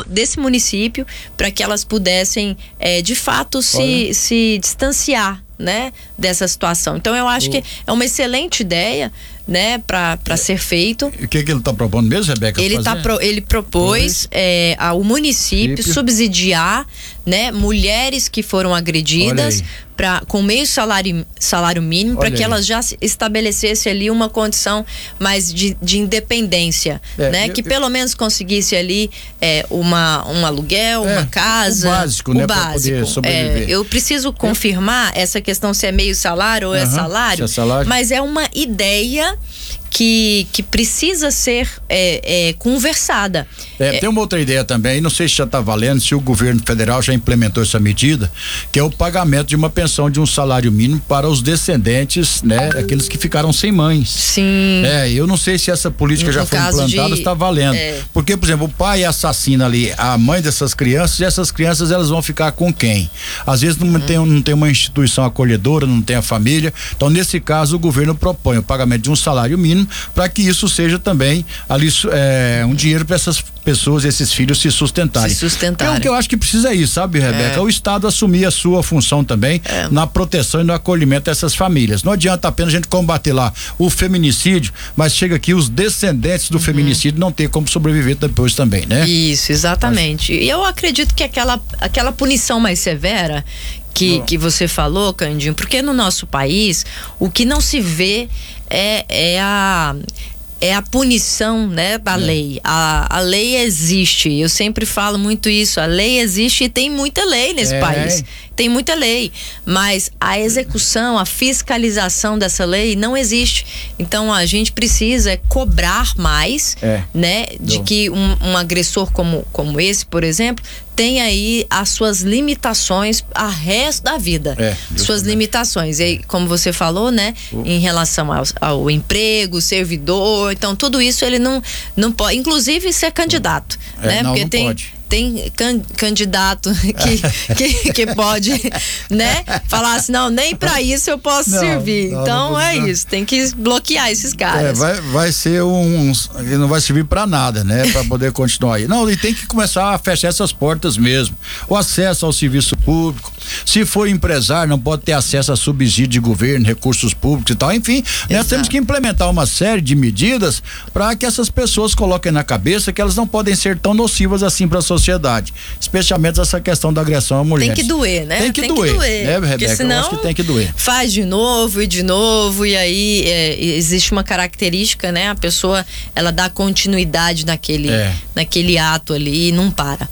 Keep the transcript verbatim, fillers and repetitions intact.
desse município, para que elas pudessem, é, de fato, se, se distanciar, né, dessa situação. Então eu acho o... que é uma excelente ideia, né, para para é. ser feito. O que que ele está propondo mesmo, Rebeca? Ele tá pro, ele propôs é, ao município Cípio. subsidiar, né, mulheres que foram agredidas para com meio salário salário mínimo, para que elas já estabelecessem ali uma condição mais de, de independência, é, né, eu, que eu, pelo menos conseguisse ali é, uma um aluguel, é, uma casa, o básico, o né, básico. Para poder sobreviver. É, eu preciso confirmar é. essa questão se é meio salário ou uhum, é salário, é salário, mas é uma ideia que, que precisa ser é, é, conversada. É, é, tem uma outra ideia também, não sei se já está valendo, se o governo federal já implementou essa medida, que é o pagamento de uma pensão de um salário mínimo para os descendentes, né, aqueles que ficaram sem mães. Sim. É, eu não sei se essa política no já foi implantada, de... está valendo. É. Porque, por exemplo, o pai assassina ali a mãe dessas crianças, e essas crianças elas vão ficar com quem? Às vezes não, uhum. tem, não tem uma instituição acolhedora, não tem a família. Então, nesse caso, o governo propõe o pagamento de um salário mínimo para que isso seja também ali é, um dinheiro para essas pessoas, esses filhos se sustentarem. Se sustentarem. Então, o que eu acho que precisa é isso, sabe, Rebeca? É. O Estado assumir a sua função também é. na proteção e no acolhimento dessas famílias. Não adianta apenas a gente combater lá o feminicídio, mas chega aqui os descendentes do uhum. feminicídio não ter como sobreviver depois também, né? Isso, exatamente. E eu acredito que aquela, aquela punição mais severa que, que você falou, Candinho, porque no nosso país o que não se vê é, é a é a punição, né, da é. lei. A, a lei existe, eu sempre falo muito isso, a lei existe e tem muita lei nesse é. país, tem muita lei, mas a execução, a fiscalização dessa lei não existe. Então a gente precisa cobrar mais, é. né, de que um, um agressor como, como esse, por exemplo, tem aí as suas limitações a resto da vida, é, suas limitações. E aí, como você falou, né, uh. em relação ao, ao emprego, servidor, então tudo isso ele não, não pode, inclusive ser candidato, é, né, não, porque não tem pode. Tem can, candidato que, que, que pode, né, falar assim, não, nem pra isso eu posso não, servir. Não, então não, é não. isso, tem que bloquear esses caras. É, vai, vai ser um, não vai servir pra nada, né, pra poder continuar aí. Não, e tem que começar a fechar essas portas mesmo. O acesso ao serviço público, se for empresário, não pode ter acesso a subsídio de governo, recursos públicos e tal, enfim, Exato. nós temos que implementar uma série de medidas para que essas pessoas coloquem na cabeça que elas não podem ser tão nocivas assim para a sociedade, especialmente essa questão da agressão à mulher. Tem que doer, né? Tem que, tem doer, que doer, né, Rebeca? porque senão eu acho que tem que doer. Faz de novo e de novo e aí é, existe uma característica, né? A pessoa, ela dá continuidade naquele, é. naquele ato ali e não para.